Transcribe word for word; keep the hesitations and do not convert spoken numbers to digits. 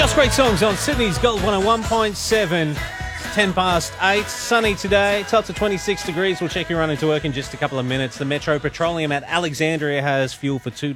Just great songs on Sydney's Gold one oh one point seven. ten past eight. Sunny today. It's up to twenty-six degrees. We'll check you running to work in just a couple of minutes. The Metro Petroleum at Alexandria has fuel for two